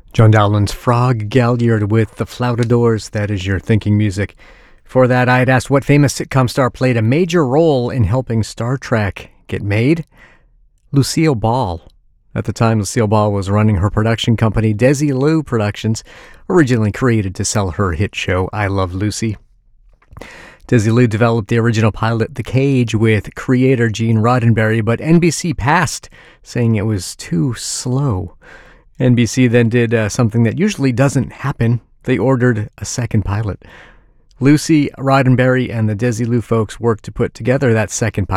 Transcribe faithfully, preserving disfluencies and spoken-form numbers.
John Dowland's Frog Galliard with the Flautadors. That is your thinking music. For that, I had asked what famous sitcom star played a major role in helping Star Trek get made? Lucille Ball. At the time, Lucille Ball was running her production company, Desilu Productions, originally created to sell her hit show, I Love Lucy. Desilu developed the original pilot, The Cage, with creator Gene Roddenberry, but N B C passed, saying it was too slow. N B C then did uh, something that usually doesn't happen. They ordered a second pilot. Lucy, Roddenberry, and the Desilu folks worked to put together that second pilot.